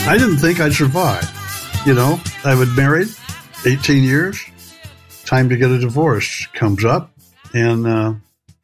I didn't think I'd survive. You know, I was married 18 years. Time to get a divorce comes up, and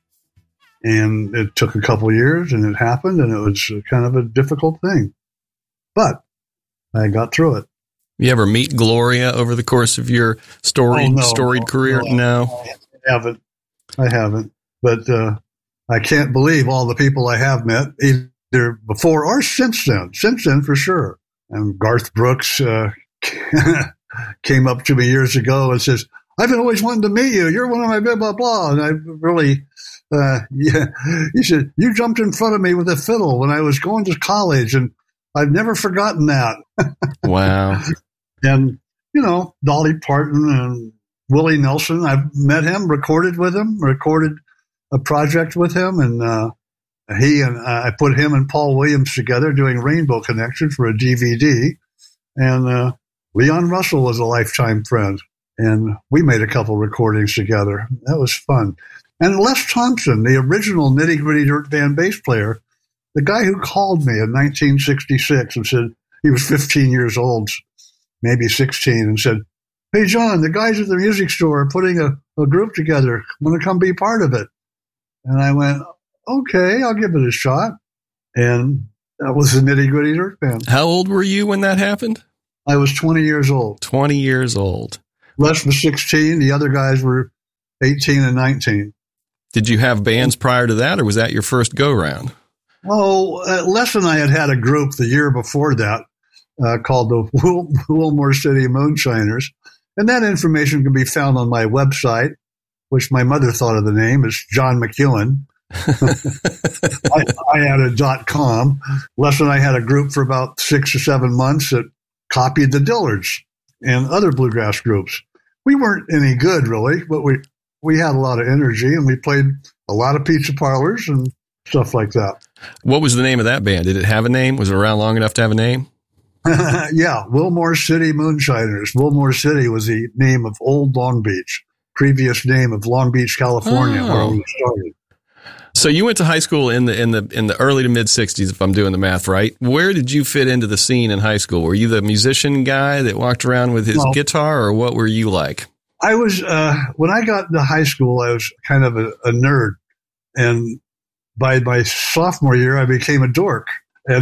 it took a couple years, and it happened, and it was kind of a difficult thing. But I got through it. You ever meet Gloria over the course of your storied career? No, I haven't. But I can't believe all the people I have met, either before or since then. Since then, for sure. And Garth Brooks came up to me years ago and says, "I've been always wanting to meet you. You're one of my blah, blah, blah." And I really, he said, "You jumped in front of me with a fiddle when I was going to college, and I've never forgotten that." Wow. And, you know, Dolly Parton and Willie Nelson, I've met him, recorded a project with him, and I put him and Paul Williams together doing Rainbow Connection for a DVD. And Leon Russell was a lifetime friend, and we made a couple recordings together. That was fun. And Les Thompson, the original Nitty Gritty Dirt Band bass player, the guy who called me in 1966 and said he was 15 years old, maybe 16, and said, "Hey, John, the guys at the music store are putting a group together. Want to come be part of it?" And I went, "Okay, I'll give it a shot." And that was the Nitty Gritty Dirt Band. How old were you when that happened? I was 20 years old. 20 years old. Les was 16. The other guys were 18 and 19. Did you have bands prior to that, or was that your first go-round? Oh, Les and I had a group the year before that called the Wilmore City Moonshiners. And that information can be found on my website, which my mother thought of the name as John McEwen. I added .com. Les and I had a group for about 6 or 7 months that copied the Dillards and other bluegrass groups. We weren't any good, really, but we had a lot of energy, and we played a lot of pizza parlors and stuff like that. What was the name of that band? Did it have a name? Was it around long enough to have a name? Yeah, Wilmore City Moonshiners. Wilmore City was the name of Old Long Beach, previous name of Long Beach, California, where we started. So you went to high school in the early to mid 60s, if I'm doing the math right. Where did you fit into the scene in high school? Were you the musician guy that walked around with his guitar, or what were you like? I was when I got to high school, I was kind of a nerd, and by my sophomore year, I became a dork, and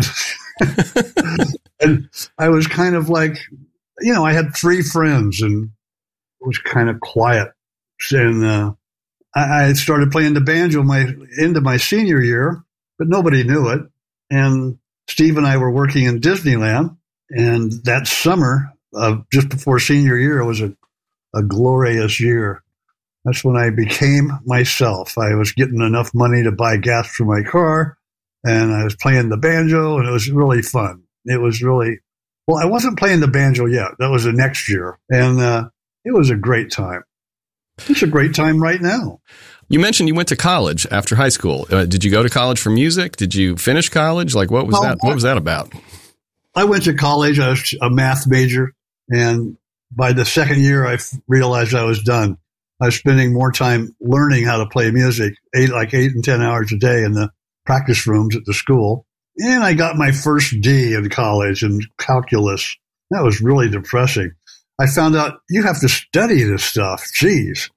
and I was kind of like, you know, I had 3 friends, and it was kind of quiet, and I started playing the banjo into my senior year, but nobody knew it. And Steve and I were working in Disneyland, and that summer, just before senior year, was a glorious year. That's when I became myself. I was getting enough money to buy gas for my car, and I was playing the banjo, and it was really fun. It was really, well, I wasn't playing the banjo yet. That was the next year, and it was a great time. It's a great time right now. You mentioned you went to college after high school. Did you go to college for music? Did you finish college? Like, what was that? What was that about? I went to college. I was a math major, and by the second year, I realized I was done. I was spending more time learning how to play music, 8 and 10 hours a day in the practice rooms at the school. And I got my first D in college in calculus. That was really depressing. I found out you have to study this stuff. Jeez.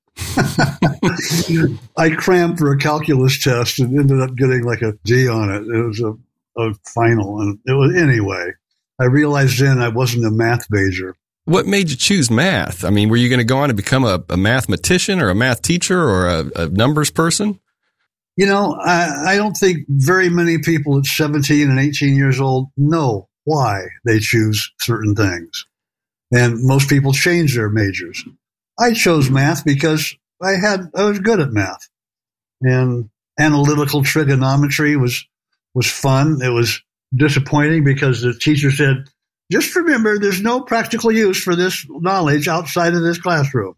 I crammed for a calculus test and ended up getting like a D on it. It was a final. And it was, anyway, I realized then I wasn't a math major. What made you choose math? I mean, were you going to go on to become a mathematician or a math teacher or a numbers person? You know, I don't think very many people at 17 and 18 years old know why they choose certain things. And most people change their majors. I chose math because I was good at math. And analytical trigonometry was fun. It was disappointing because the teacher said, "Just remember, there's no practical use for this knowledge outside of this classroom."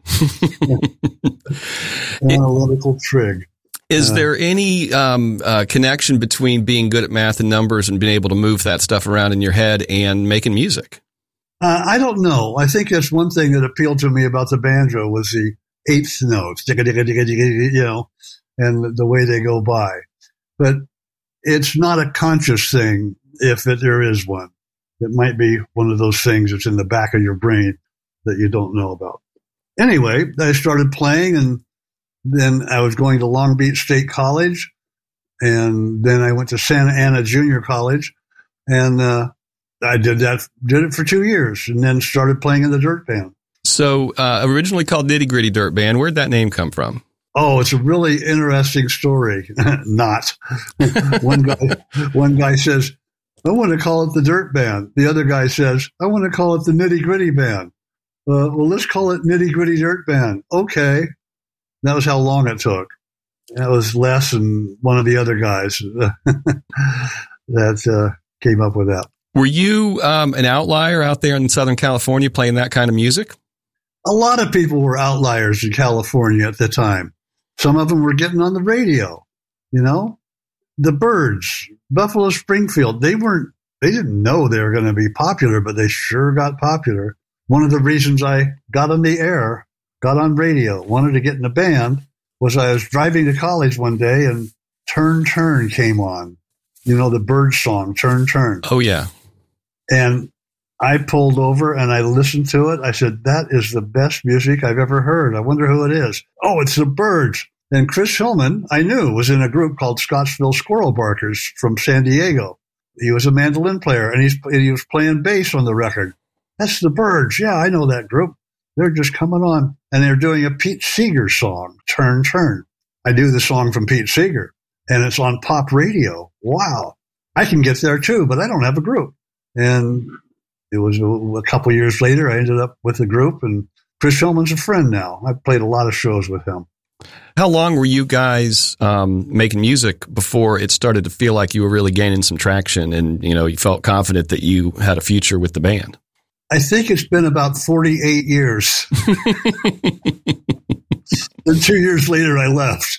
Analytical trig. Is there any connection between being good at math and numbers and being able to move that stuff around in your head and making music? I don't know. I think that's one thing that appealed to me about the banjo was the 8th notes, you know, and the way they go by. But it's not a conscious thing if there is one. It might be one of those things that's in the back of your brain that you don't know about. Anyway, I started playing, and then I was going to Long Beach State College, and then I went to Santa Ana Junior College, and I did it for 2 years, and then started playing in the dirt band. So originally called Nitty Gritty Dirt Band, where'd that name come from? Oh, it's a really interesting story. Not. One guy says, I want to call it the Dirt Band. The other guy says, I want to call it the Nitty Gritty Band. Well, let's call it Nitty Gritty Dirt Band. Okay. That was how long it took. That was Les and one of the other guys that came up with that. Were you an outlier out there in Southern California playing that kind of music? A lot of people were outliers in California at the time. Some of them were getting on the radio, you know. The Byrds, Buffalo Springfield, they didn't know they were going to be popular, but they sure got popular. One of the reasons I got on the air, got on radio, wanted to get in a band, was I was driving to college one day and Turn, Turn came on. You know, the Byrds song, Turn, Turn. Oh, yeah. And I pulled over and I listened to it. I said, that is the best music I've ever heard. I wonder who it is. Oh, it's the Byrds. And Chris Hillman, I knew, was in a group called Scottsville Squirrel Barkers from San Diego. He was a mandolin player, and he was playing bass on the record. That's the Byrds. Yeah, I know that group. They're just coming on. And they're doing a Pete Seeger song, Turn, Turn. I do the song from Pete Seeger, and it's on pop radio. Wow. I can get there too, but I don't have a group. And it was a couple years later, I ended up with a group, and Chris Hillman's a friend now. I've played a lot of shows with him. How long were you guys making music before it started to feel like you were really gaining some traction and, you know, you felt confident that you had a future with the band? I think it's been about 48 years. And 2 years later, I left.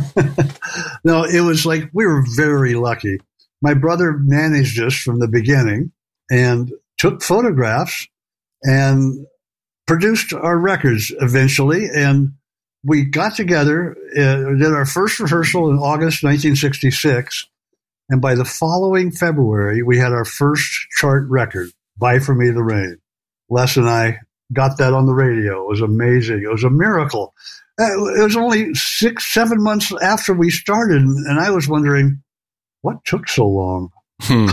No, it was like we were very lucky. My brother managed us from the beginning and took photographs and produced our records eventually. And we got together, did our first rehearsal in August 1966. And by the following February, we had our first chart record, Buy For Me the Rain. Les and I got that on the radio. It was amazing. It was a miracle. It was only 6-7 months after we started, and I was wondering, what took so long? You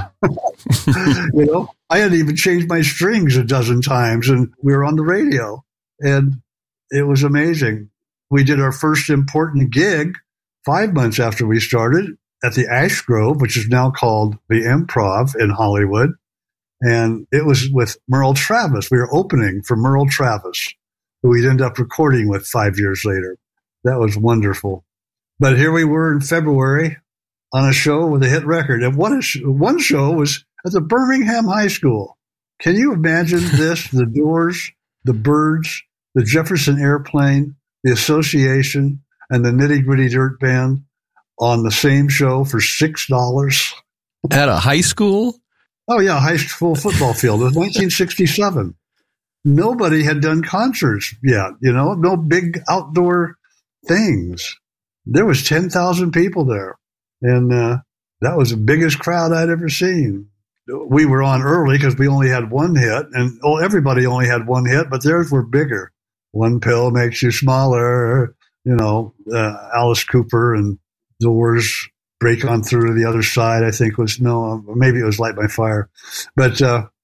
know, I hadn't even changed my strings a dozen times, and we were on the radio, and it was amazing. We did our first important gig 5 months after we started at the Ash Grove, which is now called the Improv in Hollywood. And it was with Merle Travis. We were opening for Merle Travis, who we'd end up recording with 5 years later. That was wonderful. But here we were in February on a show with a hit record. And one show was at the Birmingham High School. Can you imagine this? The Doors, the Byrds, the Jefferson Airplane, the Association, and the Nitty Gritty Dirt Band on the same show for $6. At a high school? Oh, yeah, high school football field. It was 1967. Nobody had done concerts yet, you know, no big outdoor things. There was 10,000 people there, and that was the biggest crowd I'd ever seen. We were on early because we only had one hit, and everybody only had one hit, but theirs were bigger. One pill makes you smaller, you know, Alice Cooper and Doors, Break On Through to the Other Side, I think maybe it was Light My Fire. But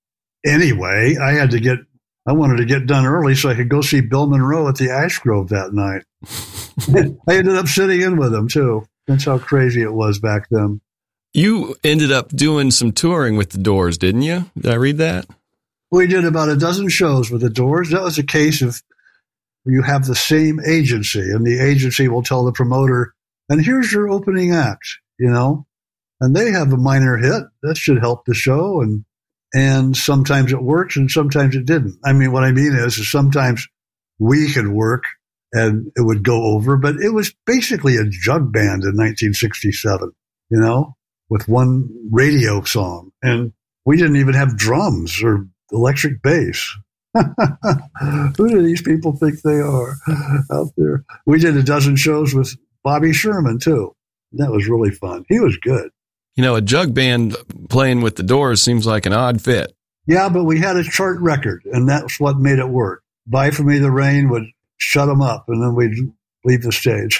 anyway, I wanted to get done early so I could go see Bill Monroe at the Ash Grove that night. I ended up sitting in with him too. That's how crazy it was back then. You ended up doing some touring with the Doors, didn't you? Did I read that? We did about a dozen shows with the Doors. That was a case of you have the same agency, and the agency will tell the promoter, and here's your opening act, you know, and they have a minor hit. That should help the show. And sometimes it works and sometimes it didn't. I mean, what I mean is sometimes we could work and it would go over, but it was basically a jug band in 1967, you know, with one radio song. And we didn't even have drums or electric bass. Who do these people think they are out there? We did a dozen shows with Bobby Sherman, too. That was really fun. He was good. You know, a jug band playing with the Doors seems like an odd fit. Yeah, but we had a chart record, and that's what made it work. Buy For Me the Rain would shut them up, and then we'd leave the stage.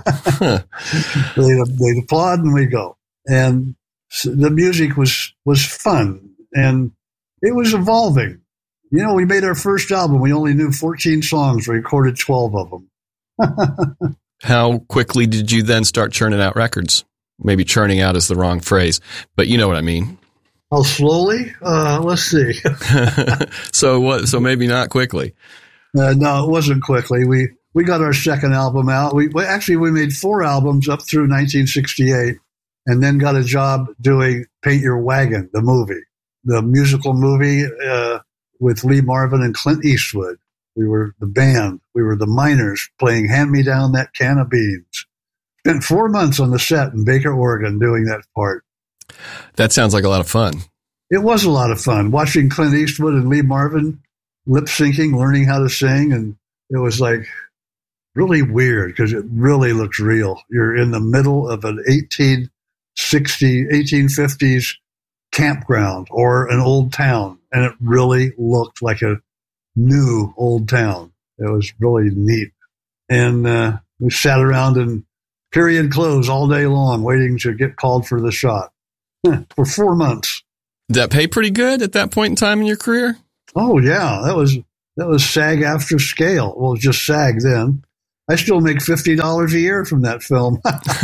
They'd applaud, and we'd go. And so the music was fun, and it was evolving. You know, we made our first album. We only knew 14 songs. We recorded 12 of them. How quickly did you then start churning out records? Maybe churning out is the wrong phrase, but you know what I mean. How slowly? Let's see. So maybe not quickly. No, it wasn't quickly. We got our second album out. We made 4 albums up through 1968, and then got a job doing Paint Your Wagon, the musical movie with Lee Marvin and Clint Eastwood. We were the band. We were the Miners playing Hand Me Down That Can of Beans. Spent 4 months on the set in Baker, Oregon, doing that part. That sounds like a lot of fun. It was a lot of fun watching Clint Eastwood and Lee Marvin lip syncing, learning how to sing. And it was like really weird because it really looks real. You're in the middle of an 1850s campground or an old town. And it really looked like a new old town. It was really neat. And we sat around in period clothes all day long waiting to get called for the shot for 4 months. Did that pay pretty good at that point in time in your career? Oh, yeah. That was SAG-AFTRA scale. Well, it was just SAG then. I still make $50 a year from that film.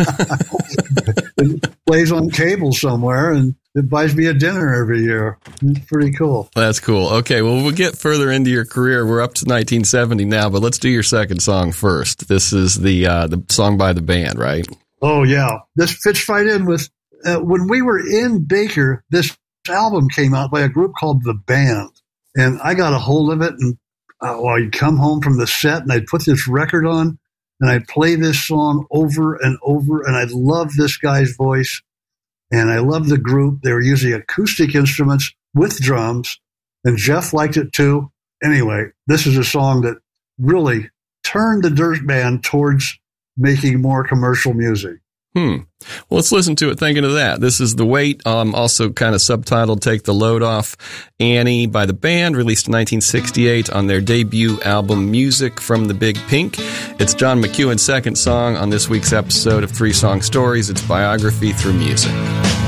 It plays on cable somewhere, and it buys me a dinner every year. It's pretty cool. That's cool. Okay, well, we'll get further into your career. We're up to 1970 now, but let's do your second song first. This is the song by the band, right? Oh, yeah. This fits right in with when we were in Baker, this album came out by a group called The Band, and I got a hold of it, and I'd come home from the set, and I'd put this record on, and I'd play this song over and over, and I loved this guy's voice, and I loved the group. They were using acoustic instruments with drums, and Jeff liked it too. Anyway, this is a song that really turned the Dirt Band towards making more commercial music. Well, let's listen to it thinking of that. This is The Weight, also kind of subtitled Take the Load Off, Annie by the band, released in 1968 on their debut album Music from the Big Pink. It's John McEwen's second song on this week's episode of 3 Song Stories. It's biography through music.